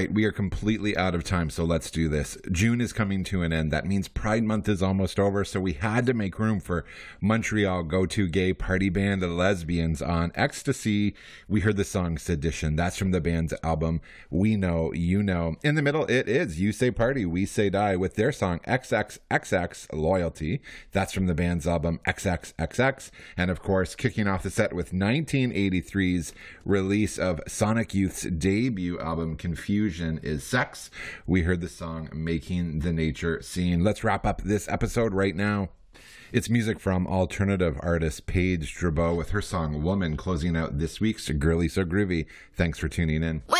right, we are completely out of time, so let's do this. June is coming to an end. That means Pride Month is almost over, so we had to make room for Montreal go-to gay party band, The Lesbians. On Ecstasy, we heard the song Sedition. That's from the band's album We Know, You Know. In the middle, it is You Say Party, We Say Die with their song XXXX Loyalty. That's from the band's album XXXX. And of course, kicking off the set with 1983's release of Sonic Youth's debut album Confusion is Sex. We heard the song Making the Nature Scene. Let's wrap up this episode right now. It's music from alternative artist Paige Drabeau with her song Woman, closing out this week's Girly So Groovy. Thanks for tuning in.